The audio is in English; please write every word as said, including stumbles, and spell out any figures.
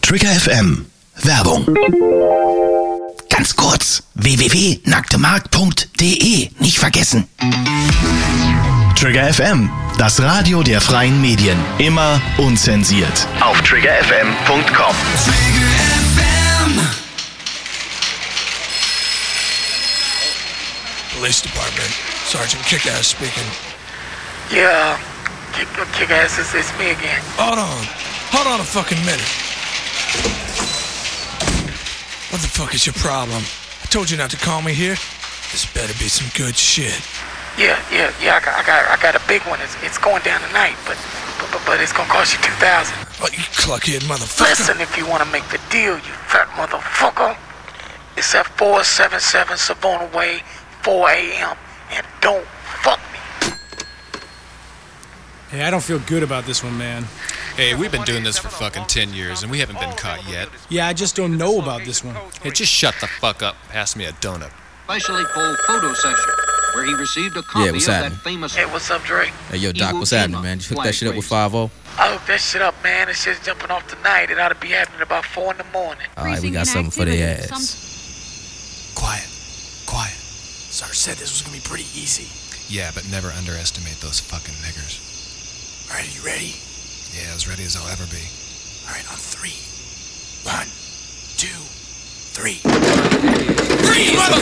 Trigger F M. Werbung. Ganz kurz. w w w punkt nacktemarkt punkt de. Nicht vergessen. Trigger F M. Das Radio der freien Medien. Immer unzensiert. Auf trigger f m punkt com. Trigger F M. Police Department. Sergeant Kickass speaking. Yeah, Kick, Kickass, it's, it's me again. Hold on. Hold on a fucking minute. What the fuck is your problem? I told you not to call me here. This better be some good shit. Yeah, yeah, yeah, I got, I got, I got a big one. It's, it's going down tonight, but, but, but it's gonna cost you two thousand. What, you cluckhead motherfucker? Listen, if you wanna make the deal, you fat motherfucker, it's at four seven seven Savona Way, four a.m. and don't fuck me. Hey, I don't feel good about this one, man. Hey, we've been doing this for fucking ten years and we haven't been caught yet. Yeah, I just don't know about this one. Hey, just shut the fuck up. Pass me a donut. Specially called photo session, where he received a copy Yeah, what's of happening? that famous. Hey, what's up, Dre? Hey, yo, Doc, what's happening, man? You hook that shit up with five oh? I hook that shit up, man. This shit's jumping off tonight. It ought to be happening about four in the morning. All right, we got something for their ass. Quiet. Quiet. Sarge said this was gonna be pretty easy. Yeah, but never underestimate those fucking niggers. Alright, are you ready? Yeah, as ready as I'll ever be. Alright, on three. One, two, three. Freeze, motherfucker!